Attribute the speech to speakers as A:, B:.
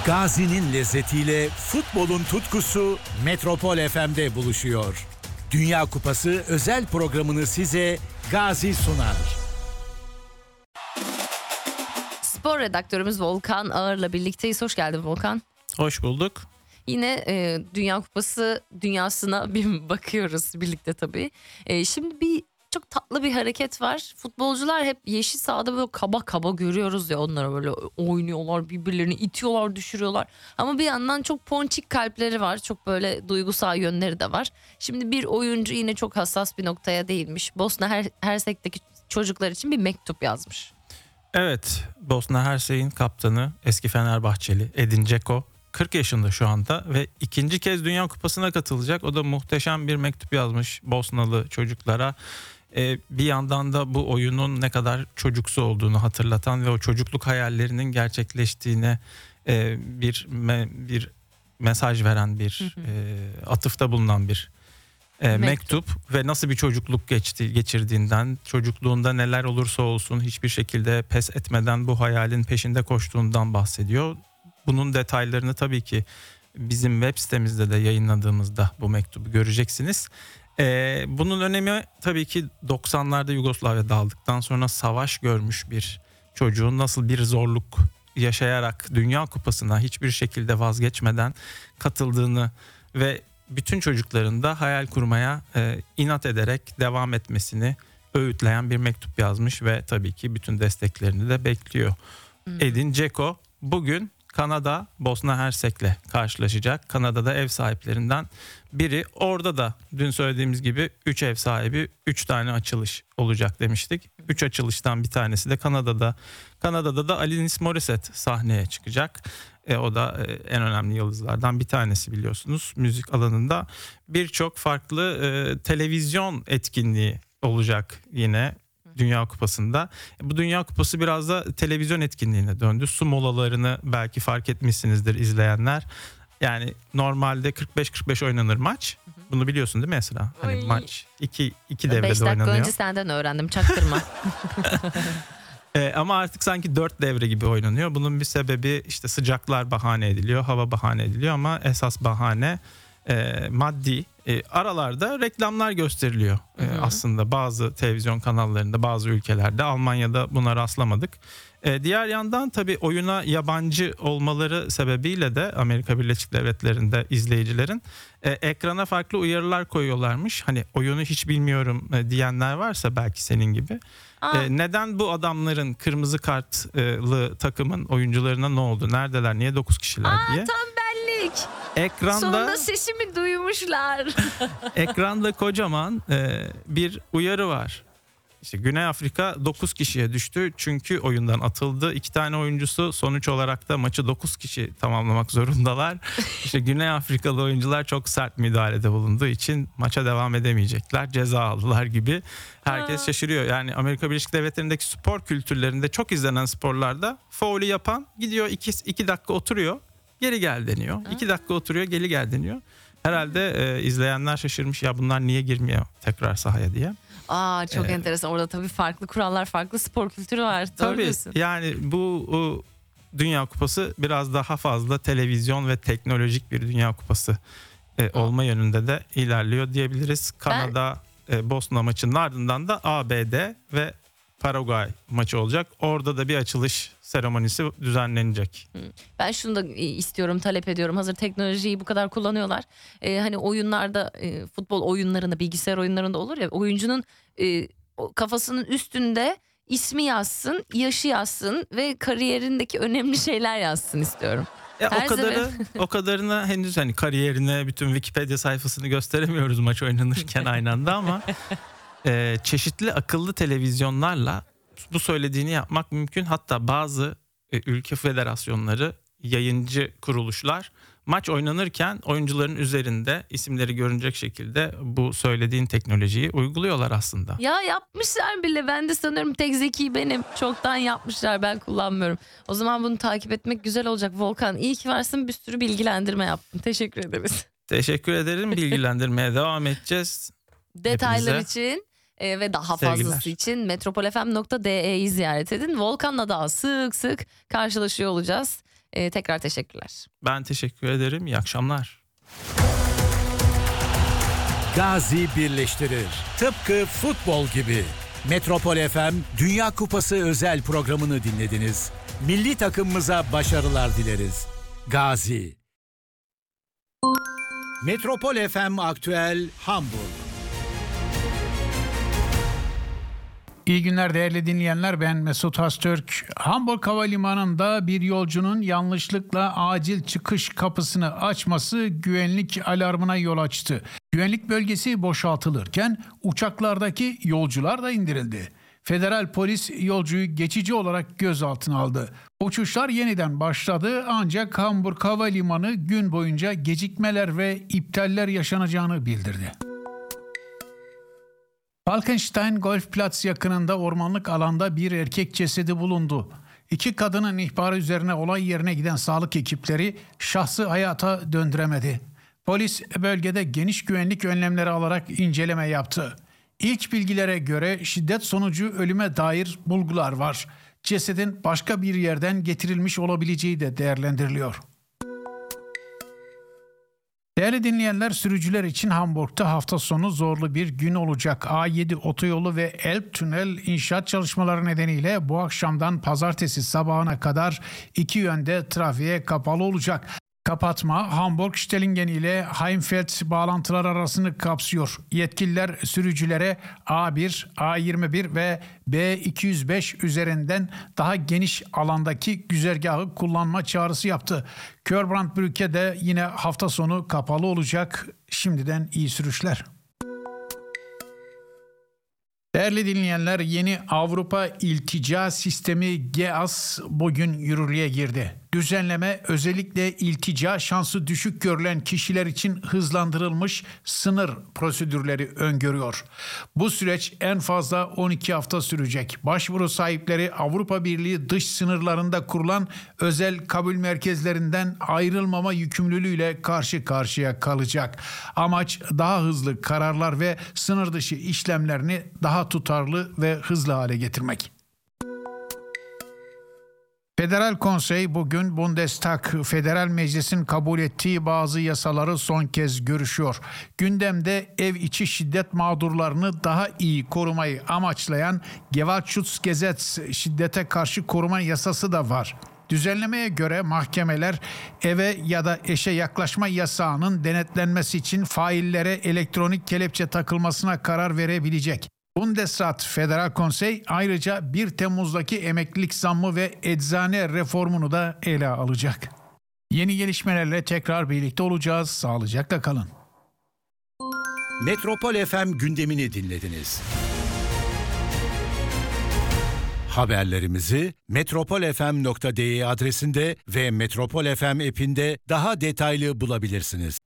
A: Gazi'nin lezzetiyle futbolun tutkusu Metropol FM'de buluşuyor. Dünya Kupası özel programını size Gazi sunar.
B: Spor redaktörümüz Volkan Ağır'la birlikteyiz. Hoş geldin Volkan.
C: Hoş bulduk.
B: Yine Dünya Kupası dünyasına bir bakıyoruz birlikte tabii. Şimdi çok tatlı bir hareket var. Futbolcular hep yeşil sahada böyle kaba kaba görüyoruz ya, onları böyle oynuyorlar, birbirlerini itiyorlar, düşürüyorlar. Ama bir yandan çok ponçik kalpleri var. Çok böyle duygusal yönleri de var. Şimdi bir oyuncu yine çok hassas bir noktaya değinmiş. Bosna Hersek'teki çocuklar için bir mektup yazmış.
C: Evet, Bosna Hersek'in kaptanı eski Fenerbahçeli Edin Dzeko 40 yaşında şu anda ve ikinci kez Dünya Kupası'na katılacak. O da muhteşem bir mektup yazmış Bosnalı çocuklara. Bir yandan da bu oyunun ne kadar çocuksu olduğunu hatırlatan ve o çocukluk hayallerinin gerçekleştiğine bir mesaj veren bir atıfta bulunan bir mektup ve nasıl bir çocukluk geçirdiğinden, çocukluğunda neler olursa olsun hiçbir şekilde pes etmeden bu hayalin peşinde koştuğundan bahsediyor. Bunun detaylarını tabii ki bizim web sitemizde de yayınladığımızda bu mektubu göreceksiniz. Bunun önemi tabii ki 90'larda Yugoslavya dağıldıktan sonra savaş görmüş bir çocuğun nasıl bir zorluk yaşayarak Dünya Kupası'na hiçbir şekilde vazgeçmeden katıldığını ve bütün çocukların da hayal kurmaya inat ederek devam etmesini öğütleyen bir mektup yazmış ve tabii ki bütün desteklerini de bekliyor. Edin Dzeko bugün Kanada Bosna Hersek'le karşılaşacak. Kanada'da ev sahiplerinden biri. Orada da dün söylediğimiz gibi 3 ev sahibi, 3 tane açılış olacak demiştik. 3 açılıştan bir tanesi de Kanada'da. Kanada'da da Alanis Morissette sahneye çıkacak. O da en önemli yıldızlardan bir tanesi biliyorsunuz. Müzik alanında birçok farklı televizyon etkinliği olacak yine Dünya Kupası'nda. Bu Dünya Kupası biraz da televizyon etkinliğine döndü. Su molalarını belki fark etmişsinizdir izleyenler. Yani normalde 45-45 oynanır maç. Bunu biliyorsun değil mi Esra? Hani maç iki devrede oynanıyor.
B: 5 dakika önce senden öğrendim, çaktırma.
C: Ama artık sanki 4 devre gibi oynanıyor. Bunun bir sebebi işte sıcaklar bahane ediliyor, hava bahane ediliyor ama esas bahane maddi. Aralarda reklamlar gösteriliyor aslında bazı televizyon kanallarında, bazı ülkelerde. Almanya'da buna rastlamadık. Diğer yandan tabii oyuna yabancı olmaları sebebiyle de Amerika Birleşik Devletleri'nde izleyicilerin ekrana farklı uyarılar koyuyorlarmış. Hani oyunu hiç bilmiyorum diyenler varsa belki senin gibi. Neden bu adamların kırmızı kartlı takımın oyuncularına ne oldu? Neredeler? Niye 9 kişiler diye.
B: Tam benlik.
C: Ekranda
B: sonunda sesimi duymuşlar.
C: Ekranda kocaman bir uyarı var. İşte Güney Afrika 9 kişiye düştü çünkü oyundan atıldı. 2 tane oyuncusu sonuç olarak da maçı 9 kişi tamamlamak zorundalar. İşte Güney Afrikalı oyuncular çok sert müdahalede bulunduğu için maça devam edemeyecekler. Ceza aldılar gibi. Herkes şaşırıyor. Yani Amerika Birleşik Devletleri'ndeki spor kültürlerinde çok izlenen sporlarda faulü yapan gidiyor 2 dakika oturuyor. Geri gel deniyor. 2 dakika oturuyor, geri gel deniyor. Herhalde izleyenler şaşırmış ya bunlar niye girmiyor tekrar sahaya diye.
B: Çok enteresan. Orada tabii farklı kurallar, farklı spor kültürü var. Doğru diyorsun.
C: Yani bu Dünya Kupası biraz daha fazla televizyon ve teknolojik bir Dünya Kupası olma yönünde de ilerliyor diyebiliriz. Kanada Bosna maçının ardından da ABD ve Paraguay maçı olacak. Orada da bir açılış seremonisi düzenlenecek.
B: Ben şunu da istiyorum, talep ediyorum. Hazır teknolojiyi bu kadar kullanıyorlar. Hani oyunlarda, futbol oyunlarında, bilgisayar oyunlarında olur ya, oyuncunun kafasının üstünde ismi yazsın, yaşı yazsın ve kariyerindeki önemli şeyler yazsın istiyorum.
C: O kadarına henüz hani kariyerine bütün Wikipedia sayfasını gösteremiyoruz maç oynanırken aynı anda ama çeşitli akıllı televizyonlarla bu söylediğini yapmak mümkün. Hatta bazı ülke federasyonları, yayıncı kuruluşlar maç oynanırken oyuncuların üzerinde isimleri görünecek şekilde bu söylediğin teknolojiyi uyguluyorlar aslında.
B: Ya yapmışlar bile. Ben de sanıyorum tek zeki benim. Çoktan yapmışlar, ben kullanmıyorum. O zaman bunu takip etmek güzel olacak. Volkan, iyi ki varsın, bir sürü bilgilendirme yaptın. Teşekkür ederiz.
C: Teşekkür ederim. Bilgilendirmeye devam edeceğiz.
B: Detaylar
C: Hepinize
B: için ve daha
C: sevgiler.
B: fazlası için metropolfm.de'yi ziyaret edin. Volkan'la daha sık sık karşılaşıyor olacağız. Tekrar teşekkürler.
C: Ben teşekkür ederim. İyi akşamlar.
A: Gazi birleştirir. Tıpkı futbol gibi. Metropol FM Dünya Kupası özel programını dinlediniz. Milli takımımıza başarılar dileriz. Gazi. Metropol FM Aktüel Hamburg.
D: İyi günler değerli dinleyenler, ben Mesut Hastürk. Hamburg Havalimanı'nda bir yolcunun yanlışlıkla acil çıkış kapısını açması güvenlik alarmına yol açtı. Güvenlik bölgesi boşaltılırken uçaklardaki yolcular da indirildi. Federal polis yolcuyu geçici olarak gözaltına aldı. Uçuşlar yeniden başladı ancak Hamburg Havalimanı gün boyunca gecikmeler ve iptaller yaşanacağını bildirdi. Falkenstein Golfplatz yakınında ormanlık alanda bir erkek cesedi bulundu. 2 kadının ihbarı üzerine olay yerine giden sağlık ekipleri şahsı hayata döndüremedi. Polis bölgede geniş güvenlik önlemleri alarak inceleme yaptı. İlk bilgilere göre şiddet sonucu ölüme dair bulgular var. Cesedin başka bir yerden getirilmiş olabileceği de değerlendiriliyor. Değerli dinleyenler, sürücüler için Hamburg'ta hafta sonu zorlu bir gün olacak. A7 otoyolu ve Elbtünel inşaat çalışmaları nedeniyle bu akşamdan pazartesi sabahına kadar 2 yönde trafiğe kapalı olacak. Kapatma Hamburg-Stellingen ile Heimfeld bağlantılar arasını kapsıyor. Yetkililer sürücülere A1, A21 ve B205 üzerinden daha geniş alandaki güzergahı kullanma çağrısı yaptı. Kölbrandbrücke de yine hafta sonu kapalı olacak. Şimdiden iyi sürüşler. Değerli dinleyenler, yeni Avrupa İltica Sistemi GEAS bugün yürürlüğe girdi. Düzenleme özellikle iltica şansı düşük görülen kişiler için hızlandırılmış sınır prosedürleri öngörüyor. Bu süreç en fazla 12 hafta sürecek. Başvuru sahipleri Avrupa Birliği dış sınırlarında kurulan özel kabul merkezlerinden ayrılmama yükümlülüğüyle karşı karşıya kalacak. Amaç daha hızlı kararlar ve sınır dışı işlemlerini daha tutarlı ve hızlı hale getirmek. Federal Konsey bugün Bundestag Federal Meclis'in kabul ettiği bazı yasaları son kez görüşüyor. Gündemde ev içi şiddet mağdurlarını daha iyi korumayı amaçlayan Gewaltschutzgesetz şiddete karşı koruma yasası da var. Düzenlemeye göre mahkemeler eve ya da eşe yaklaşma yasağının denetlenmesi için faillere elektronik kelepçe takılmasına karar verebilecek. Bundesrat Federal Konsey ayrıca 1 Temmuz'daki emeklilik zammı ve eczane reformunu da ele alacak. Yeni gelişmelerle tekrar birlikte olacağız. Sağlıcakla kalın.
A: Metropol FM gündemini dinlediniz. Haberlerimizi metropolfm.de adresinde ve Metropol FM app'inde daha detaylı bulabilirsiniz.